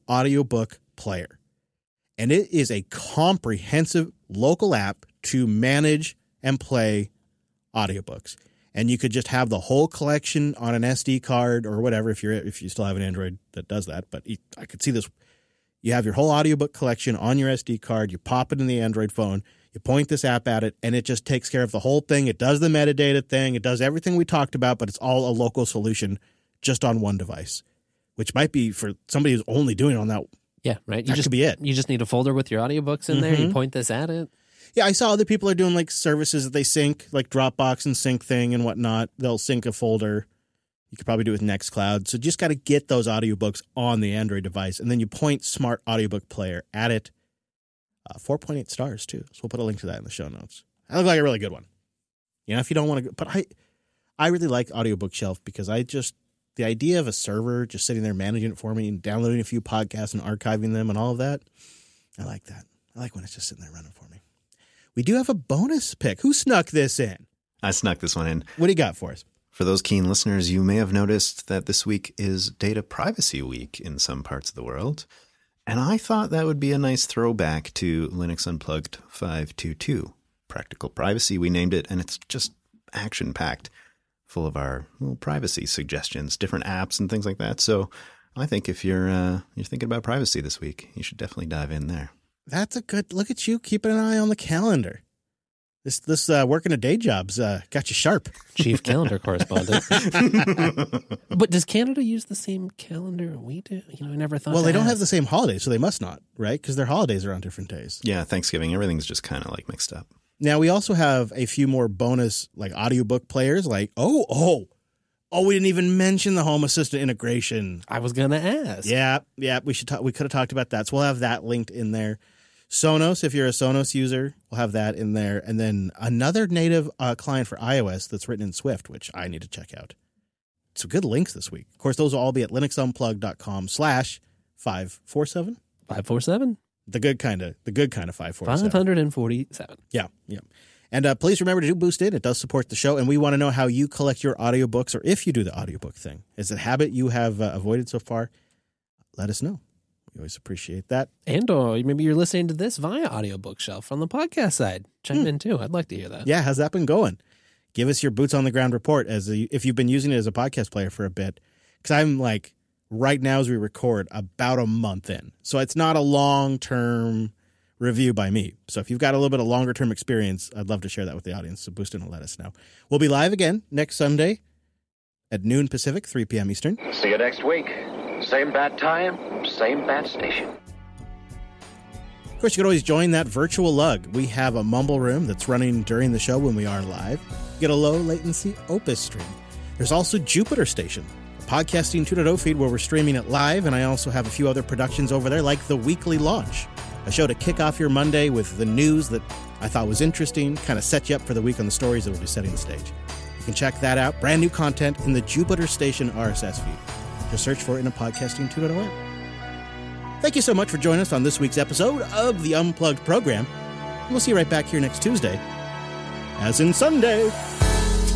audiobook player. And it is a comprehensive local app to manage and play audiobooks. And you could just have the whole collection on an SD card or whatever if you still have an Android that does that. But I could see this. You have your whole audiobook collection on your SD card. You pop it in the Android phone. You point this app at it, and it just takes care of the whole thing. It does the metadata thing. It does everything we talked about, but it's all a local solution just on one device, which might be for somebody who's only doing it on that. Yeah, right. That could be it. You just need a folder with your audiobooks in there. You point this at it. Yeah, I saw other people are doing like services that they sync, like Dropbox and Sync Thing and whatnot. They'll sync a folder. You could probably do it with Nextcloud. So just got to get those audiobooks on the Android device, and then you point Smart Audiobook Player at it. 4.8 stars too. So we'll put a link to that in the show notes. That looks like a really good one. You know, if you don't want to, but I really like Audiobook Shelf because the idea of a server just sitting there managing it for me and downloading a few podcasts and archiving them and all of that. I like that. I like when it's just sitting there running for me. We do have a bonus pick. Who snuck this in? I snuck this one in. What do you got for us? For those keen listeners, you may have noticed that this week is Data Privacy Week in some parts of the world. And I thought that would be a nice throwback to Linux Unplugged 522. Practical Privacy, we named it, and it's just action-packed, full of our little privacy suggestions, different apps and things like that. So I think if you're thinking about privacy this week, you should definitely dive in there. That's a good look at you keeping an eye on the calendar. This working a day job's got you sharp. Chief calendar correspondent. But does Canada use the same calendar we do? You know, I never thought. Well, they don't have the same holidays, so they must not, right? Because their holidays are on different days. Yeah, Thanksgiving, everything's just kind of like mixed up. Now, we also have a few more bonus like audiobook players like, we didn't even mention the Home Assistant integration. I was going to ask. Yeah, we could have talked about that. So we'll have that linked in there. Sonos, if you're a Sonos user, we'll have that in there. And then another native client for iOS that's written in Swift, which I need to check out. Some good links this week. Of course, those will all be at linuxunplugged.com/547. 547? The good kind of 547. 547. Yeah. And please remember to do Boost In. It does support the show, and we want to know how you collect your audiobooks or if you do the audiobook thing. Is it a habit you have avoided so far? Let us know. We always appreciate that. And maybe you're listening to this via Audiobook Shelf on the podcast side. Chime in too. I'd like to hear that. Yeah, how's that been going? Give us your boots on the ground report if you've been using it as a podcast player for a bit. Because I'm like, right now as we record, about a month in. So it's not a long-term review by me. So if you've got a little bit of longer-term experience, I'd love to share that with the audience. So Boost In and let us know. We'll be live again next Sunday at noon Pacific, 3 p.m. Eastern. See you next week. Same bat time, same bat station. Of course, you can always join that virtual lug. We have a Mumble Room that's running during the show when we are live. You get a low-latency Opus stream. There's also Jupiter Station, a podcasting 2.0 feed where we're streaming it live, and I also have a few other productions over there, like The Weekly Launch, a show to kick off your Monday with the news that I thought was interesting, kind of set you up for the week on the stories that will be setting the stage. You can check that out. Brand new content in the Jupiter Station RSS feed. Just search for it in a podcasting 2.0 app. Thank you so much for joining us on this week's episode of the Unplugged program. We'll see you right back here next Tuesday, as in Sunday.